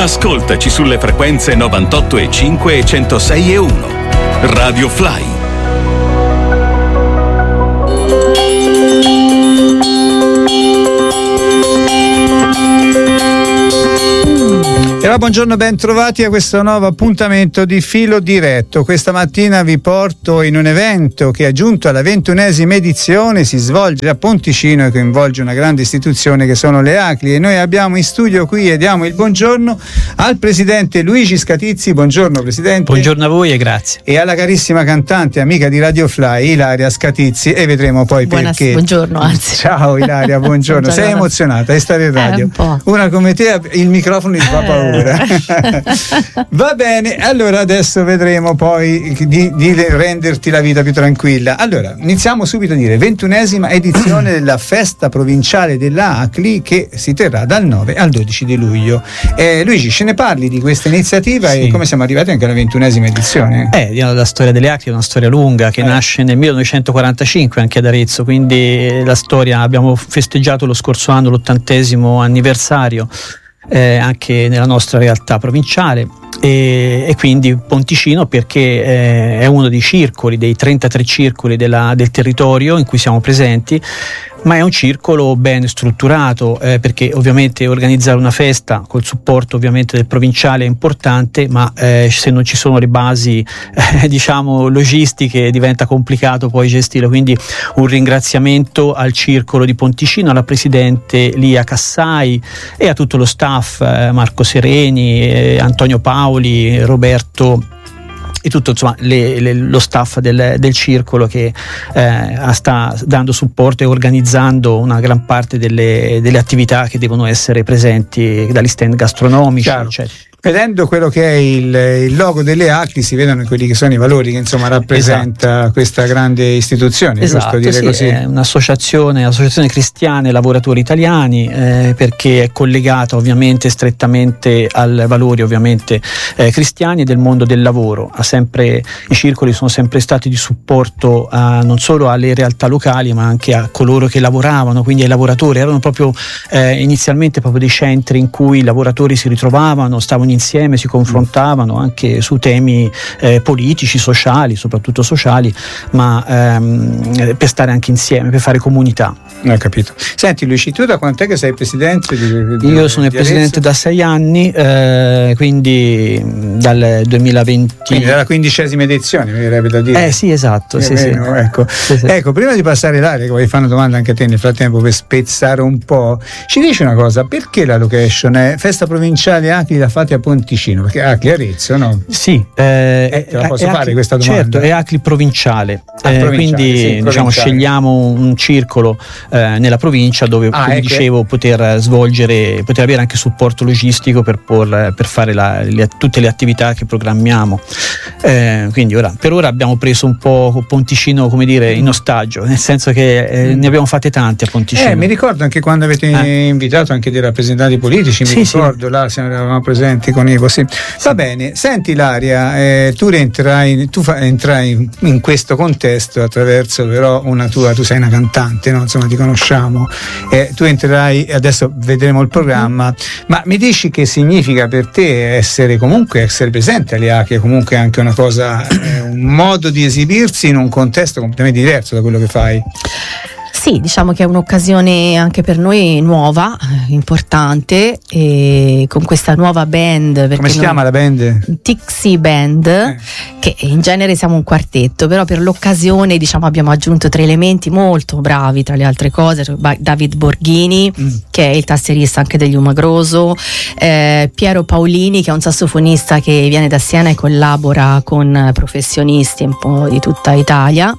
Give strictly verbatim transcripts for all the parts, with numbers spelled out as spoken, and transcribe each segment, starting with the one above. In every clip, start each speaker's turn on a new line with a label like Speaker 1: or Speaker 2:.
Speaker 1: Ascoltaci sulle frequenze novantotto e cinque e centosei e uno. Radio Fly.
Speaker 2: E allora, buongiorno, ben trovati a questo nuovo appuntamento di Filo Diretto. Questa mattina vi porto in un evento che, aggiunto alla ventunesima edizione, si svolge a Ponticino e coinvolge una grande istituzione che sono le A C L I, e noi abbiamo in studio qui e diamo il buongiorno al presidente Luigi Scatizzi. Buongiorno presidente.
Speaker 3: Buongiorno a voi e grazie.
Speaker 2: E alla carissima cantante, amica di Radio Fly, Ilaria Scatizzi, e vedremo poi
Speaker 4: Buonas-
Speaker 2: perché.
Speaker 4: Buongiorno, anzi.
Speaker 2: Ciao Ilaria, buongiorno.
Speaker 4: Buongiorno.
Speaker 2: Sei emozionata di stare in radio?
Speaker 4: Eh, un po'.
Speaker 2: Una come te il microfono gli fa
Speaker 4: Eh.
Speaker 2: paura. Va bene, allora adesso vedremo poi di, di renderti la vita più tranquilla. Allora, iniziamo subito a dire ventunesima edizione della festa provinciale della A C L I, che si terrà dal nove al dodici di luglio. Eh, Luigi, ce ne parli di questa iniziativa? Sì. E come siamo arrivati anche alla ventunesima edizione?
Speaker 3: Eh, la storia delle A C L I è una storia lunga che eh. nasce nel millenovecentoquarantacinque anche ad Arezzo, quindi la storia, abbiamo festeggiato lo scorso anno l'ottantesimo anniversario Eh, anche nella nostra realtà provinciale, e, e quindi Ponticino perché eh, è uno dei circoli, dei trentatré circoli della, del territorio in cui siamo presenti, ma è un circolo ben strutturato, eh, perché ovviamente organizzare una festa col supporto ovviamente del provinciale è importante, ma eh, se non ci sono le basi eh, diciamo logistiche diventa complicato poi gestirlo. Quindi un ringraziamento al circolo di Ponticino, alla presidente Lia Cassai e a tutto lo staff, eh, Marco Sereni, eh, Antonio Paoli, Roberto e tutto, insomma, le, le, lo staff del, del circolo che eh, sta dando supporto e organizzando una gran parte delle, delle attività che devono essere presenti, dagli stand gastronomici, eccetera.
Speaker 2: Vedendo quello che è il, il logo delle A C L I si vedono quelli che sono i valori che insomma rappresenta esatto. questa grande istituzione,
Speaker 3: esatto,
Speaker 2: giusto dire
Speaker 3: sì,
Speaker 2: così?
Speaker 3: È un'associazione, associazione cristiana e lavoratori italiani, eh, perché è collegata ovviamente strettamente ai valori ovviamente eh, cristiani del mondo del lavoro. Ha sempre, i circoli sono sempre stati di supporto a, non solo alle realtà locali ma anche a coloro che lavoravano, quindi ai lavoratori. Erano proprio eh, inizialmente proprio dei centri in cui i lavoratori si ritrovavano, stavano insieme, si confrontavano anche su temi eh, politici, sociali, soprattutto sociali, ma ehm, per stare anche insieme, per fare comunità.
Speaker 2: Ho capito. Senti Luigi, tu da quant'è che sei presidente di, di
Speaker 3: Io sono il presidente da sei anni, eh, quindi dal duemilaventi.
Speaker 2: Quindi dalla quindicesima edizione, mi verrebbe da dire.
Speaker 3: Eh sì, esatto. Sì,
Speaker 2: meno,
Speaker 3: sì.
Speaker 2: Ecco.
Speaker 3: Sì, sì.
Speaker 2: Ecco, prima di passare l'aria, che vuoi fare una domanda anche a te nel frattempo per spezzare un po', ci dici una cosa, perché la location è festa provinciale A C L I da fate a Ponticino? Perché A C L I Arezzo, no?
Speaker 3: Sì, eh,
Speaker 2: eh, te la posso
Speaker 3: è
Speaker 2: fare
Speaker 3: A C L I,
Speaker 2: questa domanda?
Speaker 3: certo, è A C L I provinciale,
Speaker 2: ah,
Speaker 3: eh,
Speaker 2: provinciale
Speaker 3: quindi
Speaker 2: sì,
Speaker 3: diciamo
Speaker 2: provinciale.
Speaker 3: Scegliamo un circolo eh, nella provincia dove,
Speaker 2: ah,
Speaker 3: come
Speaker 2: ecco.
Speaker 3: dicevo, poter svolgere, poter avere anche supporto logistico per, por, per fare la, le, tutte le attività che programmiamo. Eh, quindi ora, per ora abbiamo preso un po' Ponticino, come dire, in ostaggio, nel senso che eh, ne abbiamo fatte tante a Ponticino.
Speaker 2: Eh, mi ricordo anche quando avete eh. invitato anche dei rappresentanti politici, mi
Speaker 3: sì,
Speaker 2: ricordo,
Speaker 3: sì.
Speaker 2: là siamo, eravamo presenti con Ivo, sì.
Speaker 3: Sì.
Speaker 2: Va bene, senti Ilaria, eh, tu rientrai, tu fa, entrai in questo contesto attraverso però una tua, tu sei una cantante, no? Insomma ti conosciamo, eh, tu entrerai, adesso vedremo il programma, ma mi dici che significa per te essere comunque, essere presente alle A C L I, comunque anche una cosa, eh, un modo di esibirsi in un contesto completamente diverso da quello che fai?
Speaker 4: Sì, diciamo che è un'occasione anche per noi nuova, importante, e con questa nuova band.
Speaker 2: Come si chiama la band?
Speaker 4: Tixi Band, eh. che in genere siamo un quartetto, però per l'occasione diciamo abbiamo aggiunto tre elementi molto bravi, tra le altre cose, David Borghini, mm. che è il tastierista anche degli Umagroso, eh, Piero Paolini, che è un sassofonista che viene da Siena e collabora con professionisti un po' di tutta Italia,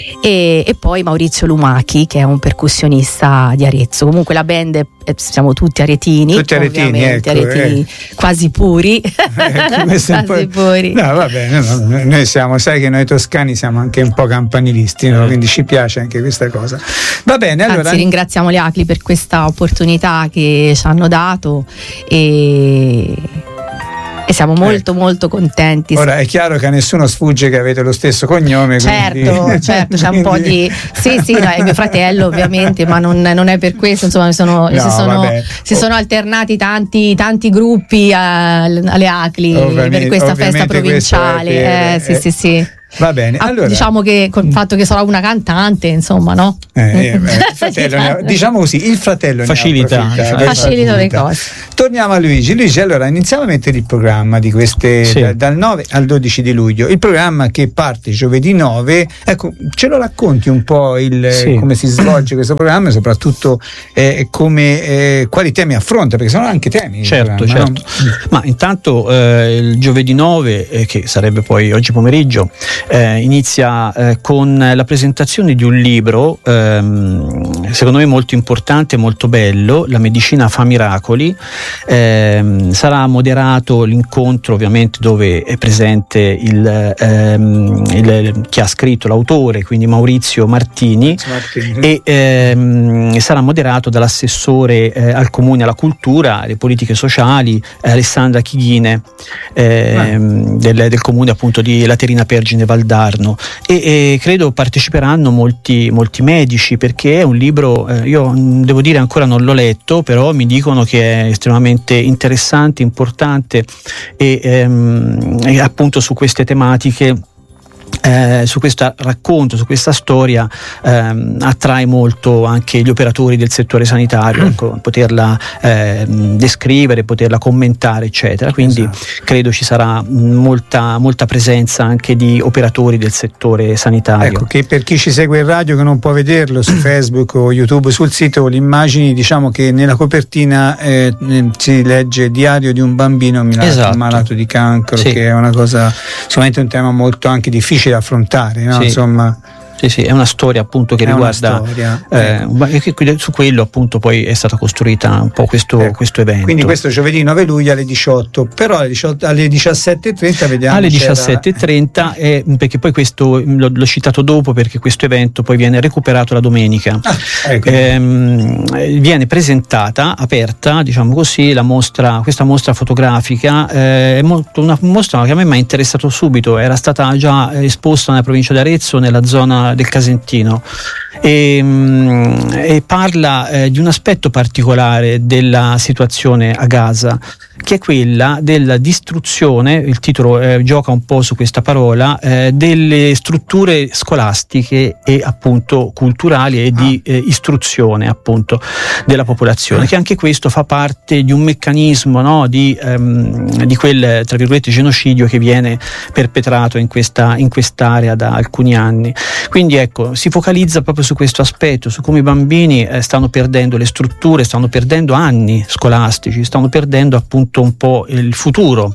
Speaker 4: e, e poi Maurizio Lumachi, che è un percussionista di Arezzo. Comunque la band è, siamo tutti aretini,
Speaker 2: tutti aretini, ecco,
Speaker 4: aretini
Speaker 2: eh.
Speaker 4: quasi puri,
Speaker 2: ecco, quasi
Speaker 4: puri.
Speaker 2: No, va bene, no, noi siamo, sai che noi toscani siamo anche un po' campanilisti, no? Quindi ci piace anche questa cosa. Va bene, allora.
Speaker 4: Anzi, ringraziamo le A C L I per questa opportunità che ci hanno dato, e e siamo molto
Speaker 2: ecco.
Speaker 4: molto contenti.
Speaker 2: Ora è chiaro che a nessuno sfugge che avete lo stesso cognome,
Speaker 4: certo,
Speaker 2: quindi...
Speaker 4: certo, c'è un po' di sì sì, no, è mio fratello ovviamente, ma non, non è per questo, insomma sono, no, si, sono, si sono alternati tanti, tanti gruppi a, alle A C L I
Speaker 2: ovviamente,
Speaker 4: per questa festa provinciale,
Speaker 2: è,
Speaker 4: eh, sì sì sì.
Speaker 2: Va bene, allora,
Speaker 4: diciamo che col fatto che sarò una cantante, insomma, no?
Speaker 2: Eh, eh, beh, il fratello ne ha, diciamo così, il fratello
Speaker 3: facilita,
Speaker 2: ne
Speaker 3: cioè,
Speaker 4: facilita le cose.
Speaker 2: Torniamo a Luigi. Luigi, allora iniziamo a mettere il programma di queste sì. da, dal nove al dodici di luglio. Il programma che parte giovedì nove, ecco, ce lo racconti un po' il, sì. come si svolge questo programma e soprattutto eh, come eh, quali temi affronta, perché sono anche temi.
Speaker 3: Certo, certo. No? Ma intanto eh, il giovedì nove, eh, che sarebbe poi oggi pomeriggio, Eh, inizia eh, con la presentazione di un libro ehm, secondo me molto importante, molto bello, La medicina fa miracoli. Eh, sarà moderato l'incontro, ovviamente, dove è presente il, ehm, il chi ha scritto, l'autore, quindi Maurizio Martini, Martini. e ehm, sarà moderato dall'assessore eh, al comune alla cultura, alle politiche sociali, eh, Alessandra Chighine, ehm, ah. del, del comune appunto di Laterina Pergine Valdarno, e, e credo parteciperanno molti, molti medici, perché è un libro, eh, io devo dire ancora non l'ho letto, però mi dicono che è estremamente interessante, importante e, ehm, e appunto su queste tematiche. Eh, su questo racconto, su questa storia ehm, attrae molto anche gli operatori del settore sanitario, ecco, poterla eh, descrivere, poterla commentare, eccetera. Quindi esatto. credo ci sarà molta, molta presenza anche di operatori del settore sanitario.
Speaker 2: Ecco, che per chi ci segue in radio che non può vederlo su Facebook o YouTube, sul sito le immagini, diciamo che nella copertina eh, si legge Diario di un bambino malato, esatto. malato di cancro, sì. che è una cosa, sicuramente un tema molto anche difficile da affrontare, no?
Speaker 3: Sì.
Speaker 2: Insomma,
Speaker 3: sì, sì, è una storia appunto che
Speaker 2: è
Speaker 3: riguarda eh, che su quello appunto poi è stata costruita un po' questo, ecco. questo evento.
Speaker 2: Quindi questo giovedì nove luglio alle diciotto, però alle, diciotto, alle diciassette e trenta vediamo.
Speaker 3: Alle diciassette e trenta, eh, perché poi questo l'ho, l'ho citato dopo, perché questo evento poi viene recuperato la domenica. Ah, ecco. eh, viene presentata, aperta, diciamo così, la mostra, questa mostra fotografica, eh, è molto, una mostra che a me mi ha interessato subito, era stata già esposta nella provincia di Arezzo, nella zona del Casentino, e, e parla eh, di un aspetto particolare della situazione a Gaza, che è quella della distruzione, il titolo eh, gioca un po' su questa parola, eh, delle strutture scolastiche e appunto culturali e di eh, istruzione appunto della popolazione, che anche questo fa parte di un meccanismo, no, di, ehm, di quel, tra virgolette, genocidio che viene perpetrato in questa in quest'area da alcuni anni. Quindi ecco, si focalizza proprio su questo aspetto, su come i bambini eh, stanno perdendo le strutture, stanno perdendo anni scolastici, stanno perdendo appunto un po' il futuro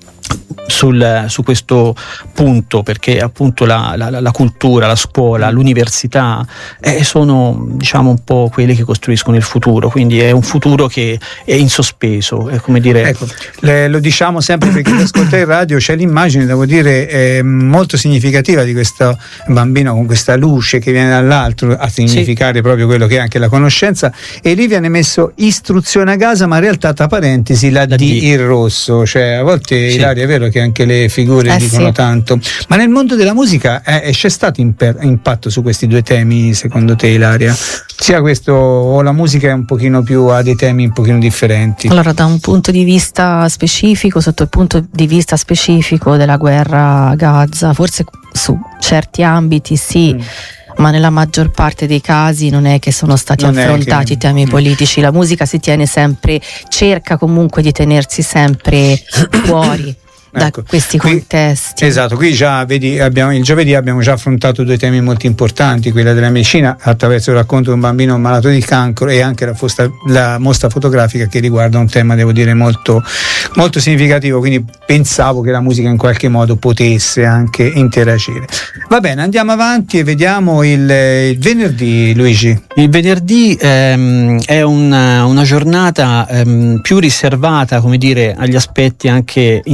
Speaker 3: sul, su questo punto, perché appunto la, la, la cultura, la scuola, l'università eh, sono, diciamo, un po' quelli che costruiscono il futuro, quindi è un futuro che è in sospeso, è come dire.
Speaker 2: Ecco, le, lo diciamo sempre perché chi ascolta in radio, c'è l'immagine, devo dire, eh, molto significativa di questo bambino con questa luce che viene dall'alto a significare sì. proprio quello che è anche la conoscenza, e lì viene messo istruzione a Gaza, ma in realtà tra parentesi la, la D, D in rosso, cioè a volte sì. Ilaria, è vero che anche le figure eh dicono sì. tanto, ma nel mondo della musica eh, c'è stato imper- impatto su questi due temi, secondo te, Ilaria? Sia questo, o la musica è un pochino più, ha dei temi un pochino differenti?
Speaker 4: Allora, da un punto di vista specifico, sotto il punto di vista specifico della guerra a Gaza, forse su certi ambiti sì, mm. ma nella maggior parte dei casi non è che sono stati non affrontati che... temi politici. La musica si tiene sempre, cerca comunque di tenersi sempre fuori da ecco, questi qui, contesti.
Speaker 2: Esatto, qui già vedi, abbiamo, il giovedì abbiamo già affrontato due temi molto importanti, quella della medicina attraverso il racconto di un bambino malato di cancro, e anche la, fosta, la mostra fotografica che riguarda un tema, devo dire, molto, molto significativo, quindi pensavo che la musica in qualche modo potesse anche interagire. Va bene, andiamo avanti e vediamo il, il venerdì, Luigi.
Speaker 3: Il venerdì ehm, è una, una giornata ehm, più riservata, come dire, agli aspetti anche interni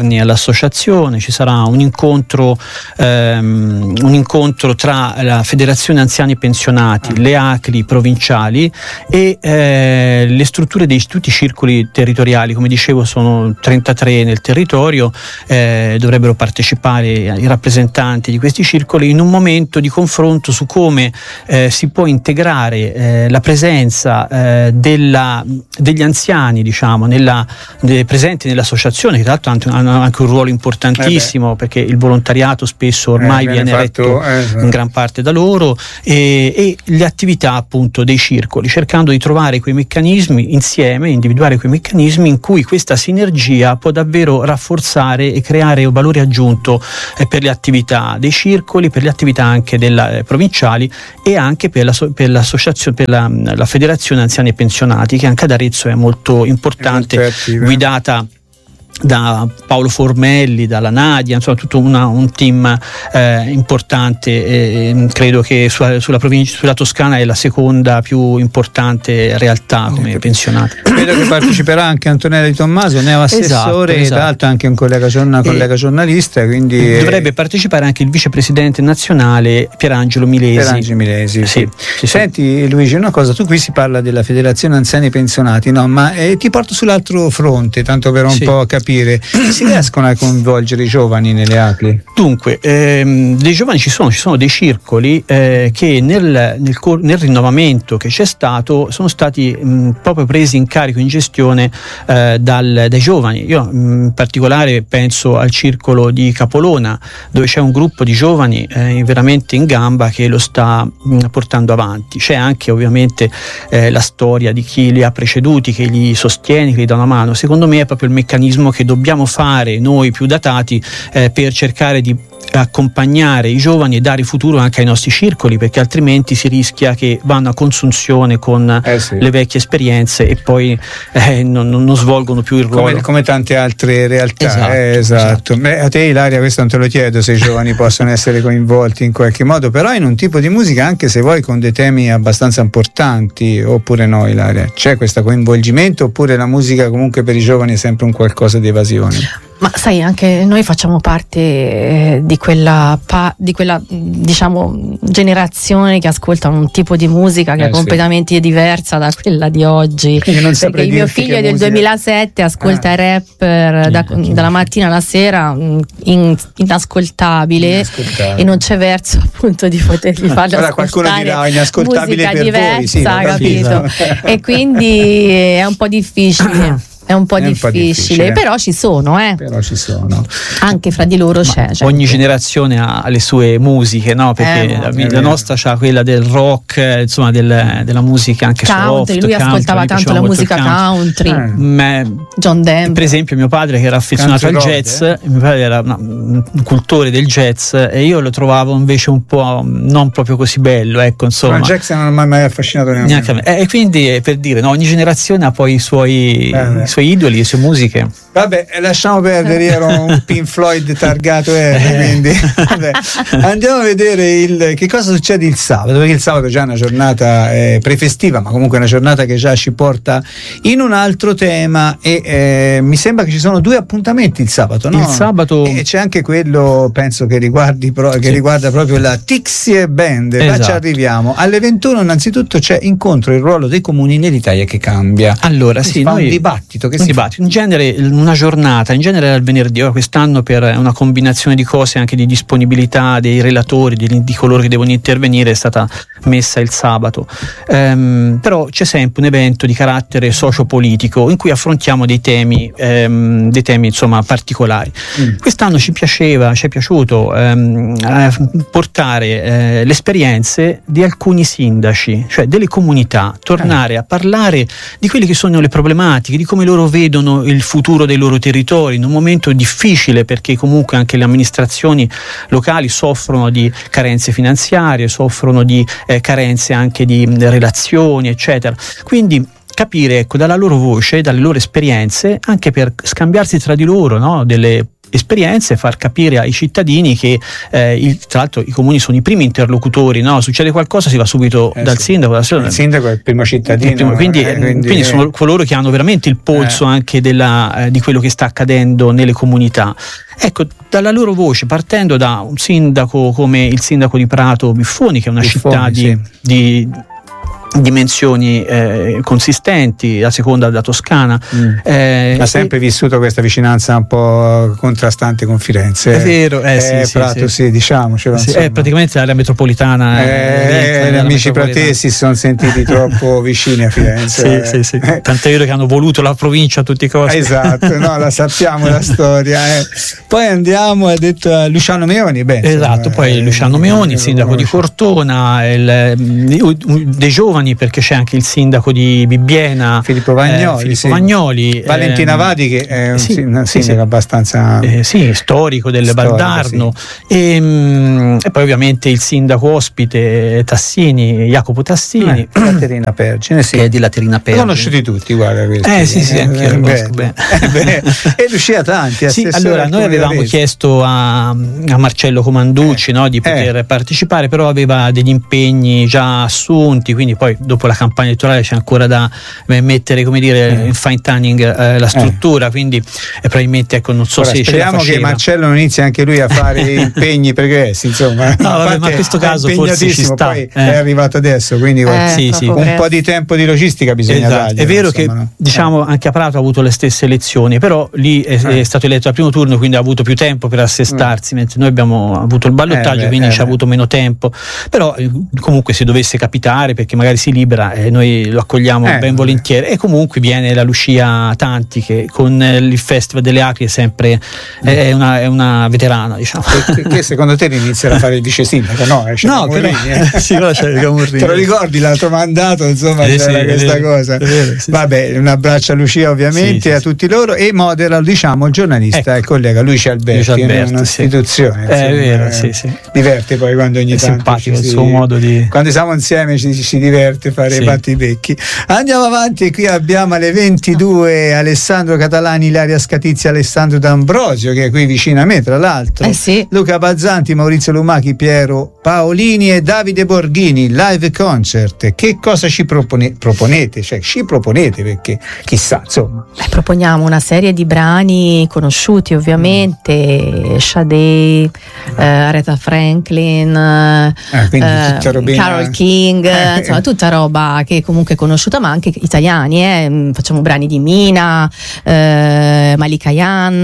Speaker 3: esterni all'associazione, ci sarà un incontro, ehm, un incontro tra la Federazione Anziani Pensionati, le A C L I provinciali e eh, le strutture dei tutti i circoli territoriali. Come dicevo, sono trentatré nel territorio, eh, dovrebbero partecipare i rappresentanti di questi circoli in un momento di confronto su come eh, si può integrare eh, la presenza eh, della, degli anziani, diciamo, nella, de, presenti nell'associazione, che tra l'altro hanno anche un ruolo importantissimo, eh perché il volontariato spesso ormai eh, viene fatto, retto eh, in gran parte da loro, e, e le attività appunto dei circoli, cercando di trovare quei meccanismi insieme, individuare quei meccanismi in cui questa sinergia può davvero rafforzare e creare un valore aggiunto eh, per le attività dei circoli, per le attività anche della, eh, provinciali e anche per, la, per l'associazione, per la, la Federazione Anziani e Pensionati, che anche ad Arezzo è molto importante, è guidata da Paolo Formelli, dalla Nadia, insomma tutto una, un team eh, importante. Eh, credo che sulla, sulla provincia, sulla Toscana è la seconda più importante realtà come eh, pensionati.
Speaker 2: Credo che parteciperà anche Antonella Di Tommaso, neoassessore, esatto, esatto. Tra l'altro anche un collega, una collega e giornalista, quindi
Speaker 3: dovrebbe partecipare anche il vicepresidente nazionale Pierangelo Milesi.
Speaker 2: Pierangelo Milesi, sì. Sì, sì. Senti Luigi, una cosa, tu qui si parla della Federazione Anziani Pensionati, no? Ma eh, ti porto sull'altro fronte, tanto per un sì. po' capire. Si riescono a coinvolgere i giovani nelle A C L I?
Speaker 3: Dunque, ehm, dei giovani ci sono, ci sono dei circoli eh, che nel, nel, nel rinnovamento che c'è stato sono stati mh, proprio presi in carico, in gestione eh, dal, dai giovani. Io mh, in particolare penso al circolo di Capolona, dove c'è un gruppo di giovani eh, veramente in gamba che lo sta mh, portando avanti. C'è anche ovviamente eh, la storia di chi li ha preceduti, che li sostiene, che gli dà una mano. Secondo me è proprio il meccanismo che dobbiamo fare noi più datati eh, per cercare di accompagnare i giovani e dare futuro anche ai nostri circoli, perché altrimenti si rischia che vanno a consunzione con eh sì. le vecchie esperienze e poi eh, non, non svolgono più il ruolo,
Speaker 2: come, come tante altre realtà.
Speaker 3: Esatto,
Speaker 2: eh, esatto. esatto. Beh, a te Ilaria questo non te lo chiedo se i giovani possono essere coinvolti in qualche modo, però in un tipo di musica, anche se vuoi con dei temi abbastanza importanti, oppure no Ilaria? C'è questo coinvolgimento oppure la musica comunque per i giovani è sempre un qualcosa di evasione?
Speaker 4: Ma sai, anche noi facciamo parte eh, di quella pa- di quella diciamo generazione che ascolta un tipo di musica che eh, è completamente sì. diversa da quella di oggi. Perché il mio figlio è del musica... duemilasette, ascolta ah. rap da, dalla mattina alla sera, in, inascoltabile, inascoltabile, e non c'è verso appunto di potergli farlo allora,
Speaker 2: qualcuno dirà inascoltabile
Speaker 4: musica
Speaker 2: per
Speaker 4: diversa,
Speaker 2: voi, sì,
Speaker 4: capito? E quindi è un po' difficile. È un po'
Speaker 2: è
Speaker 4: difficile,
Speaker 2: un po' difficile,
Speaker 4: però ci sono, eh.
Speaker 2: Però ci sono.
Speaker 4: Anche fra di loro
Speaker 3: Ma
Speaker 4: c'è.
Speaker 3: Ogni generazione ha le sue musiche, no? Perché
Speaker 4: eh,
Speaker 3: la, la nostra c'ha quella del rock, insomma, del, della musica anche
Speaker 4: country,
Speaker 3: soft.
Speaker 4: Lui
Speaker 3: country,
Speaker 4: ascoltava
Speaker 3: lui
Speaker 4: tanto la musica country.
Speaker 3: country. Eh. Me,
Speaker 4: John Denver.
Speaker 3: Per esempio, mio padre, che era affezionato country al road, jazz, eh? mio padre era una, un cultore del jazz, e io lo trovavo invece un po' non proprio così bello, ecco, insomma.
Speaker 2: Ma il jazz non mi ha mai affascinato neanche, neanche a me.
Speaker 3: E quindi, per dire, no, ogni generazione ha poi i suoi, eh, i suoi idoli, le sue musiche.
Speaker 2: Vabbè, lasciamo perdere, io ero un Pink Floyd targato R, quindi vabbè. Andiamo a vedere il, che cosa succede il sabato, perché il sabato già è una giornata eh, prefestiva, ma comunque una giornata che già ci porta in un altro tema, e eh, mi sembra che ci sono due appuntamenti il sabato, no?
Speaker 3: Il sabato
Speaker 2: e c'è anche quello, penso che riguardi pro, che sì. riguarda proprio la Tixie Band, esatto. Ma ci arriviamo. Alle ventuno innanzitutto c'è incontro il ruolo dei comuni nell'Italia che cambia.
Speaker 3: Allora sì,
Speaker 2: fa
Speaker 3: noi,
Speaker 2: un dibattito che
Speaker 3: un
Speaker 2: si
Speaker 3: dibattito. In genere una giornata, in genere era il venerdì, ora quest'anno per una combinazione di cose, anche di disponibilità dei relatori, di, di coloro che devono intervenire, è stata messa il sabato. Ehm, però c'è sempre un evento di carattere sociopolitico in cui affrontiamo dei temi, ehm, dei temi insomma particolari. Mm. Quest'anno ci piaceva, ci è piaciuto ehm, eh, portare eh, le esperienze di alcuni sindaci, cioè delle comunità, tornare eh. a parlare di quelle che sono le problematiche, di come loro vedono il futuro dei loro territori in un momento difficile, perché comunque anche le amministrazioni locali soffrono di carenze finanziarie, soffrono di eh, carenze anche di mh, relazioni, eccetera. Quindi capire, ecco, dalla loro voce, dalle loro esperienze, anche per scambiarsi tra di loro, no? delle esperienze e far capire ai cittadini che eh, il, tra l'altro i comuni sono i primi interlocutori, no? Succede qualcosa si va subito eh, dal
Speaker 2: sì.
Speaker 3: sindaco,
Speaker 2: il sindaco è il primo cittadino,
Speaker 3: il primo, quindi,
Speaker 2: eh, quindi,
Speaker 3: quindi sono coloro che hanno veramente il polso eh. anche della, eh, di quello che sta accadendo nelle comunità. Ecco, dalla loro voce, partendo da un sindaco come il sindaco di Prato Biffoni, che è una
Speaker 2: Biffoni,
Speaker 3: città di,
Speaker 2: sì.
Speaker 3: di dimensioni eh, consistenti, la seconda da Toscana,
Speaker 2: mm.
Speaker 3: eh,
Speaker 2: ha sempre e, vissuto questa vicinanza un po' contrastante con Firenze.
Speaker 3: È vero, eh,
Speaker 2: eh,
Speaker 3: sì,
Speaker 2: Prato,
Speaker 3: sì,
Speaker 2: sì, diciamocelo.
Speaker 3: Sì, è praticamente l'area metropolitana.
Speaker 2: Eh, gli amici pratesi si sono sentiti troppo vicini a Firenze.
Speaker 3: Sì, sì, sì. Tant'è vero che hanno voluto la provincia a tutti i costi.
Speaker 2: Esatto, no, la sappiamo la storia. Eh. Poi andiamo, ha detto a Luciano Meoni. Beh,
Speaker 3: esatto,
Speaker 2: insomma,
Speaker 3: poi
Speaker 2: eh,
Speaker 3: Luciano Meoni,
Speaker 2: eh,
Speaker 3: sindaco di Cortona, il, dei giovani, perché c'è anche il sindaco di Bibbiena,
Speaker 2: Filippo Vagnoli,
Speaker 3: eh, Filippo
Speaker 2: sì.
Speaker 3: Vagnoli
Speaker 2: Valentina
Speaker 3: ehm,
Speaker 2: Vadi, che è un
Speaker 3: sì,
Speaker 2: sindaco
Speaker 3: sì, sì.
Speaker 2: abbastanza
Speaker 3: eh, sì, storico del
Speaker 2: storico,
Speaker 3: Valdarno,
Speaker 2: sì.
Speaker 3: e, mh, e poi ovviamente il sindaco ospite Tassini, Jacopo Tassini,
Speaker 2: eh, Laterina Pergine, sì.
Speaker 3: che è di Laterina Pergine.
Speaker 2: Li conosciuti tutti, guarda questo.
Speaker 3: Eh sì, sì, anche io lo conosco bene.
Speaker 2: Eh, beh, e riuscì a tanti.
Speaker 3: Sì, allora noi avevamo chiesto a, a Marcello Comanducci eh, no, di poter eh. partecipare, però aveva degli impegni già assunti, quindi poi dopo la campagna elettorale c'è ancora da eh, mettere, come dire, il fine tuning, eh, la struttura, eh. quindi eh, probabilmente ecco, non so. Ora, se ce la faceva.
Speaker 2: Speriamo che Marcello non inizi anche lui a fare impegni pregressi, insomma.
Speaker 3: No, vabbè, ma in questo caso forse ci sta.
Speaker 2: Poi
Speaker 3: eh.
Speaker 2: è arrivato adesso, quindi
Speaker 4: eh,
Speaker 3: sì, sì.
Speaker 2: un po' di tempo di logistica bisogna
Speaker 3: esatto.
Speaker 2: dargli.
Speaker 3: È vero
Speaker 2: insomma,
Speaker 3: che
Speaker 2: no?
Speaker 3: diciamo anche a Prato ha avuto le stesse elezioni, però lì è,
Speaker 2: eh.
Speaker 3: è stato eletto al primo turno, quindi ha avuto più tempo per assestarsi, mm. mentre noi abbiamo avuto il ballottaggio, eh, quindi eh, ci ha avuto meno tempo. Però eh, comunque se dovesse capitare, perché magari si libera, eh, noi lo accogliamo eh, ben volentieri. E comunque viene la Lucia Tanti, che con eh, il Festival delle Acri è sempre mm. è, una, è una veterana, diciamo.
Speaker 2: Che, che secondo te inizierà a fare il vice sindaco? No, c'è
Speaker 3: no però,
Speaker 2: eh.
Speaker 3: sì, però c'è
Speaker 2: te lo ricordi l'altro mandato, insomma,
Speaker 3: eh,
Speaker 2: c'era
Speaker 3: sì,
Speaker 2: questa
Speaker 3: vero,
Speaker 2: cosa.
Speaker 3: Vero, sì,
Speaker 2: vabbè, un abbraccio a Lucia ovviamente, sì, sì, a tutti loro, e modera, diciamo, il giornalista e ecco. il collega Luigi Alberti, Luigi Alberti, un'istituzione,
Speaker 3: sì. È vero,
Speaker 2: eh,
Speaker 3: sì, sì.
Speaker 2: diverte poi quando ogni
Speaker 3: è
Speaker 2: tanto
Speaker 3: simpatico
Speaker 2: ci
Speaker 3: il
Speaker 2: si,
Speaker 3: suo modo di,
Speaker 2: quando siamo insieme ci si diverte fare sì. i battibecchi. Andiamo avanti, qui abbiamo alle ventidue Alessandro Catalani, Ilaria Scatizia, Alessandro D'Ambrosio, che è qui vicino a me tra l'altro,
Speaker 4: eh sì.
Speaker 2: Luca Bazzanti, Maurizio Lumachi, Piero Paolini e Davide Borghini, live concert. Che cosa ci propone, proponete? Cioè ci proponete, perché chissà, insomma.
Speaker 4: Beh, proponiamo una serie di brani conosciuti ovviamente, mm. Sade, eh, Aretha Franklin,
Speaker 2: eh,
Speaker 4: eh, Carole King, eh, insomma tutta roba che comunque è conosciuta, ma anche italiani, eh. Facciamo brani di Mina, eh, Malika Yan,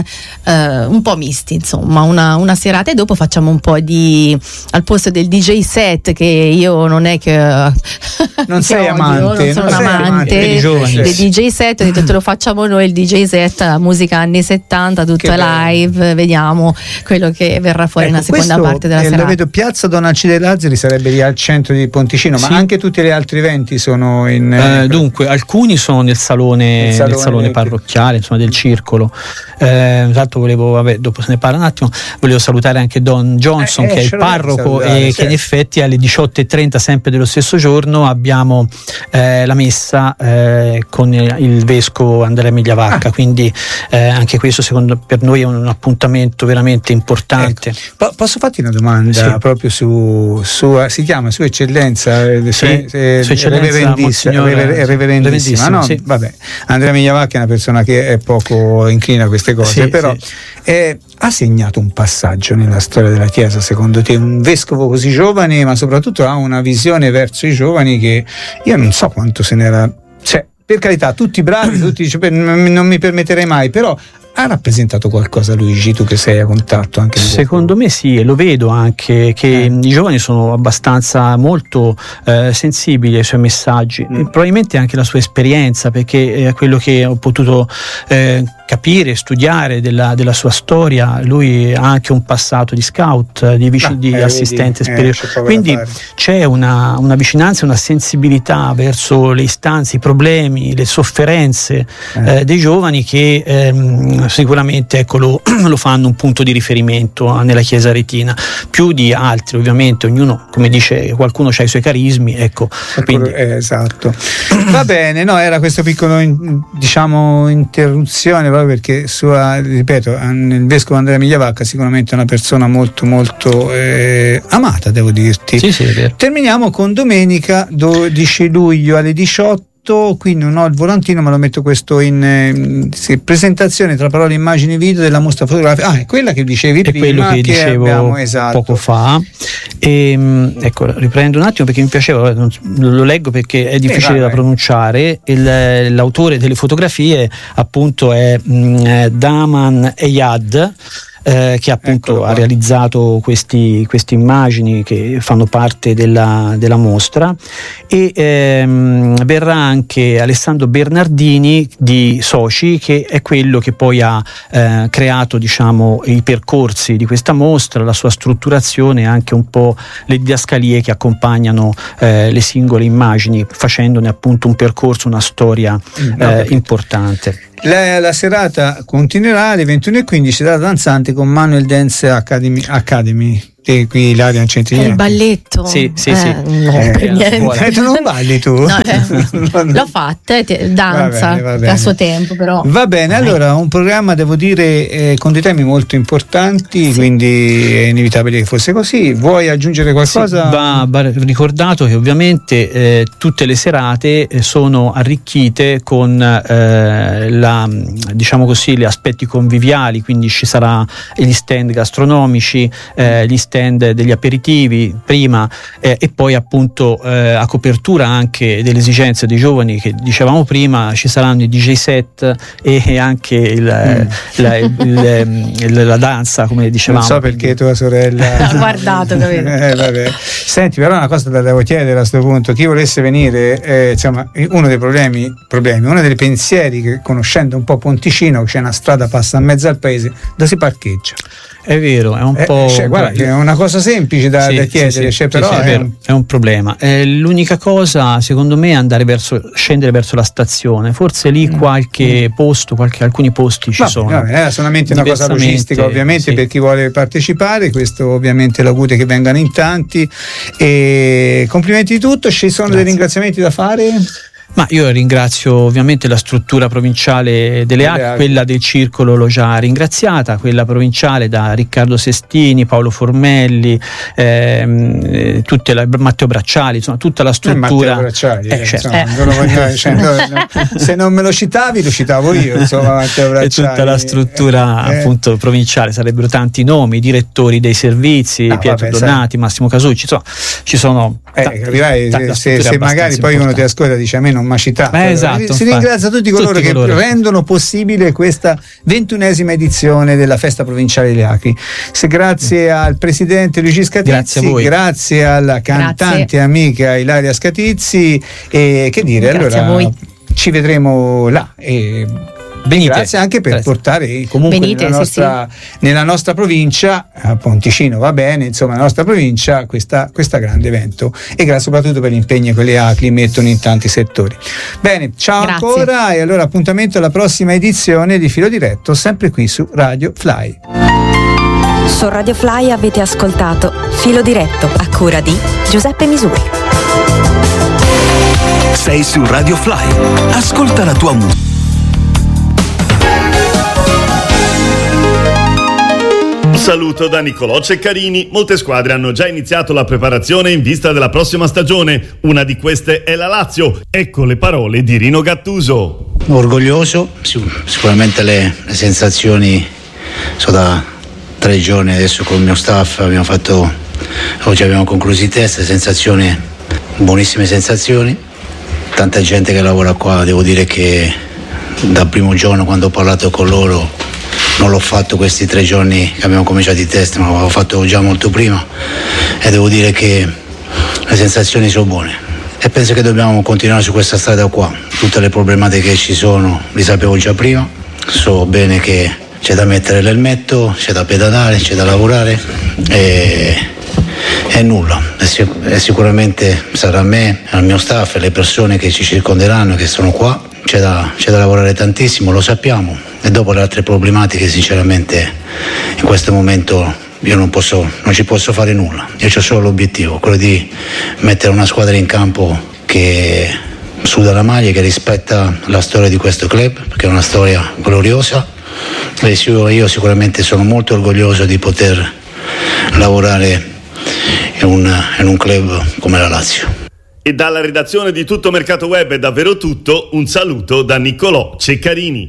Speaker 4: eh, un po' misti, insomma, una, una serata, e dopo facciamo un po' di, al posto del D J set, che io non è che
Speaker 2: non
Speaker 4: che
Speaker 2: sei
Speaker 4: odio,
Speaker 2: amante,
Speaker 4: non sono
Speaker 2: non
Speaker 4: amante,
Speaker 2: amante
Speaker 4: dei,
Speaker 3: giovani,
Speaker 4: dei D J set, ho detto te lo facciamo noi il D J set, la musica anni settanta, tutta live, vediamo quello che verrà fuori ecco, nella seconda parte della
Speaker 2: eh,
Speaker 4: serata.
Speaker 2: Lo vedo, Piazza Don Alcide Lazzari sarebbe lì al centro di Ponticino, sì. ma anche tutti gli altri eventi sono in
Speaker 3: eh, dunque alcuni sono nel salone, nel salone, nel salone parrocchiale, insomma, del circolo. Eh, esatto, volevo, vabbè, dopo se ne parla un attimo, volevo salutare anche Don Johnson, eh, che eh, è il parroco, salutare, e certo. che in effetti alle diciotto e trenta sempre dello stesso giorno abbiamo eh, la messa eh, con il vescovo Andrea Migliavacca, ah. quindi eh, anche questo secondo per noi è un appuntamento veramente importante.
Speaker 2: Ecco. Po- posso farti una domanda sì. proprio su, su si chiama Sua Eccellenza, eh,
Speaker 3: sì.
Speaker 2: eh,
Speaker 3: Sua Eccellenza
Speaker 2: reverendissima, rever- reverendissima no?
Speaker 3: sì.
Speaker 2: Vabbè, Andrea Migliavacca è una persona che è poco inclina a queste cose, sì, però sì. Eh, ha segnato un passaggio nella storia della Chiesa, secondo te, un vescovo così giovane, ma soprattutto ha una visione verso i giovani che io non so quanto se n'era, cioè, per carità, tutti bravi, tutti, cioè, non mi permetterei mai, però ha rappresentato qualcosa, Luigi, tu che sei a contatto anche di
Speaker 3: secondo me sì, e lo vedo anche che eh. i giovani sono abbastanza molto eh, sensibili ai suoi messaggi, mm. e probabilmente anche la sua esperienza, perché è quello che ho potuto eh, capire, studiare della, della sua storia. Lui ha anche un passato di scout, di, vic- ah, di eh, assistente spirituale, eh, quindi c'è una, una vicinanza, una sensibilità verso le istanze, i problemi, le sofferenze eh. Eh, dei giovani che ehm, sicuramente ecco, lo, lo fanno un punto di riferimento nella Chiesa aretina, più di altri ovviamente, ognuno, come dice qualcuno, ha i suoi carismi, ecco, quindi...
Speaker 2: eh, esatto. Va bene, no, era questo piccolo in, diciamo interruzione proprio perché sua, ripeto, il vescovo Andrea Migliavacca sicuramente è una persona molto molto eh, amata, devo dirti.
Speaker 3: Sì, sì, è vero.
Speaker 2: Terminiamo con domenica dodici luglio alle diciotto. Quindi non ho il volantino, ma lo metto questo in eh, sì, presentazione tra parole, immagini, video della mostra fotografica. Ah, è quella che dicevi
Speaker 3: è
Speaker 2: prima,
Speaker 3: quello che,
Speaker 2: che
Speaker 3: dicevo
Speaker 2: abbiamo, esatto,
Speaker 3: poco fa. E, ecco, riprendo un attimo perché mi piaceva, lo leggo perché è difficile eh, da pronunciare. Il, l'autore delle fotografie appunto è mh, Daman Eyad, Eh, che appunto ha realizzato questi, queste immagini che fanno parte della, della mostra, e ehm, verrà anche Alessandro Bernardini di Soci, che è quello che poi ha eh, creato, diciamo, i percorsi di questa mostra, la sua strutturazione e anche un po' le didascalie che accompagnano eh, le singole immagini, facendone appunto un percorso, una storia eh, importante.
Speaker 2: La, la serata continuerà alle ventuno e quindici dalla Danzante con Manuel Dance Academy, Academy. E qui Ilaria non c'entri niente.
Speaker 4: Il balletto?
Speaker 3: Sì, sì,
Speaker 4: eh,
Speaker 3: sì.
Speaker 4: No,
Speaker 2: eh,
Speaker 4: per niente.
Speaker 2: Eh, tu non balli tu?
Speaker 4: No, eh, l'ho fatta, eh, danza va bene, va bene. A suo tempo però.
Speaker 2: Va bene, allora un programma devo dire eh, con dei temi molto importanti, sì. Quindi è inevitabile che fosse così. Vuoi aggiungere qualcosa?
Speaker 3: Sì, va, va ricordato che ovviamente eh, tutte le serate sono arricchite con eh, la, diciamo così, gli aspetti conviviali, quindi ci sarà gli stand gastronomici, eh, gli stand degli aperitivi prima eh, e poi appunto eh, a copertura anche delle esigenze dei giovani che dicevamo prima, ci saranno i D J set e, e anche il, mm. la, il, il, il, la danza, come dicevamo.
Speaker 2: Non so perché tua sorella
Speaker 4: ha guardato, capito?
Speaker 2: eh, vabbè. Senti, però una cosa te la devo chiedere a questo punto: chi volesse venire, eh, insomma, uno dei problemi, problemi uno dei pensieri che, conoscendo un po' Ponticino, c'è una strada passa in mezzo al paese, dove si parcheggia?
Speaker 3: È vero, è un
Speaker 2: eh,
Speaker 3: po'.
Speaker 2: Cioè, guarda, che è una cosa semplice da,
Speaker 3: sì,
Speaker 2: da chiedere,
Speaker 3: sì, sì,
Speaker 2: cioè, però
Speaker 3: sì, sì, è,
Speaker 2: è,
Speaker 3: vero,
Speaker 2: un...
Speaker 3: è un problema. Eh, l'unica cosa, secondo me, è andare verso, scendere verso la stazione. Forse lì mm. qualche mm. posto, qualche, alcuni posti ci
Speaker 2: vabbè,
Speaker 3: sono.
Speaker 2: Vabbè, è solamente una cosa logistica, ovviamente, sì. Per chi vuole partecipare. Questo ovviamente l'augurio che vengano in tanti. E complimenti di tutto. Ci sono Grazie. Dei ringraziamenti da fare?
Speaker 3: Ma io ringrazio ovviamente la struttura provinciale delle A C, A C, quella del circolo l'ho già ringraziata, quella provinciale da Riccardo Sestini, Paolo Formelli, ehm, tutte la, Matteo Bracciali, insomma tutta la struttura. Eh, Matteo
Speaker 2: Bracciali,
Speaker 3: eh, certo.
Speaker 2: insomma, eh. Non lo voglio, cioè, no, no, se non me lo citavi lo citavo io, insomma, Matteo Bracciali.
Speaker 3: E tutta la struttura eh, appunto provinciale, sarebbero tanti nomi, direttori dei servizi, no, Pietro vabbè, Donati, sai. Massimo Casucci, insomma ci sono
Speaker 2: eh,
Speaker 3: t-
Speaker 2: capirai, t- se, se magari poi uno ti ascolta e dice a me non mi ha citato.
Speaker 3: Eh, esatto,
Speaker 2: si
Speaker 3: infatti.
Speaker 2: Ringrazia tutti coloro
Speaker 3: tutti
Speaker 2: che
Speaker 3: coloro.
Speaker 2: rendono possibile questa ventunesima edizione della Festa Provinciale delle Acri. Se grazie mm. al presidente Luigi Scatizzi,
Speaker 3: grazie, a voi.
Speaker 2: Grazie alla cantante grazie. Amica Ilaria Scatizzi, e che dire,
Speaker 4: grazie
Speaker 2: allora
Speaker 4: a voi.
Speaker 2: Ci vedremo là. E
Speaker 3: Venite.
Speaker 2: Grazie anche per
Speaker 3: Grazie.
Speaker 2: portare comunque
Speaker 4: Venite,
Speaker 2: nella, nostra,
Speaker 4: sì, sì.
Speaker 2: nella nostra provincia, a Ponticino va bene, insomma nella nostra provincia questa, questa grande evento, e grazie soprattutto per l'impegno che le A C L I mettono in tanti settori. Bene, ciao grazie. Ancora, e allora appuntamento alla prossima edizione di Filo Diretto, sempre qui su Radio Fly.
Speaker 5: Su Radio Fly avete ascoltato Filo Diretto a cura di Giuseppe Misuri.
Speaker 1: Sei su Radio Fly, ascolta la tua musica.
Speaker 6: Un saluto da Nicolò Ceccarini. Molte squadre hanno già iniziato la preparazione in vista della prossima stagione. Una di queste è la Lazio. Ecco le parole di Rino Gattuso.
Speaker 7: Orgoglioso, sicuramente le, le sensazioni sono da tre giorni adesso con il mio staff, abbiamo fatto, oggi abbiamo concluso i test, sensazioni, buonissime sensazioni, tanta gente che lavora qua, devo dire che dal primo giorno quando ho parlato con loro non l'ho fatto questi tre giorni che abbiamo cominciato i test, ma l'avevo fatto già molto prima, e devo dire che le sensazioni sono buone e penso che dobbiamo continuare su questa strada qua. Tutte le problematiche che ci sono li sapevo già prima, so bene che c'è da mettere l'elmetto, c'è da pedalare, c'è da lavorare e, e nulla, e, sic- e sicuramente sarà a me, al mio staff e alle persone che ci circonderanno, che sono qua, c'è da, c'è da lavorare tantissimo, lo sappiamo. e dopo le altre problematiche sinceramente in questo momento io non posso, non ci posso fare nulla. Io ho solo l'obiettivo, quello di mettere una squadra in campo che suda la maglia, che rispetta la storia di questo club, perché è una storia gloriosa, e io sicuramente sono molto orgoglioso di poter lavorare in un, in un club come la Lazio.
Speaker 6: E dalla redazione di Tutto Mercato Web è davvero tutto, un saluto da Niccolò Ceccarini.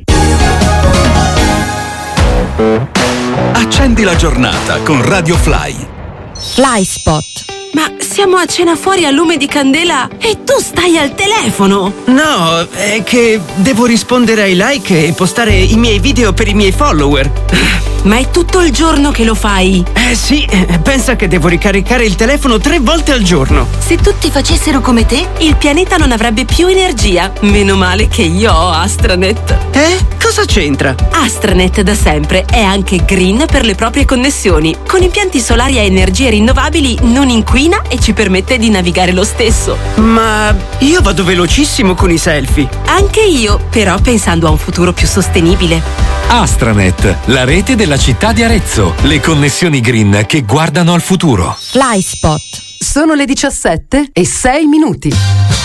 Speaker 1: Accendi la giornata con Radio Fly.
Speaker 5: Fly Spot. Ma siamo a cena fuori a lume di candela e tu stai al telefono?
Speaker 8: No, è che devo rispondere ai like e postare i miei video per i miei follower.
Speaker 5: Ma è tutto il giorno che lo fai?
Speaker 8: Eh sì, pensa che devo ricaricare il telefono tre volte al giorno.
Speaker 5: Se tutti facessero come te, il pianeta non avrebbe più energia. Meno male che io ho Astranet.
Speaker 8: Eh? Cosa c'entra?
Speaker 5: Astranet da sempre è anche green per le proprie connessioni. Con impianti solari a energie rinnovabili non inquina e ci permette di navigare lo stesso.
Speaker 8: Ma io vado velocissimo con i selfie.
Speaker 5: Anche io, però pensando a un futuro più sostenibile.
Speaker 9: Astranet, la rete della città di Arezzo. Le connessioni green che guardano al futuro.
Speaker 5: Fly Spot.
Speaker 10: Sono le diciassette e sei minuti.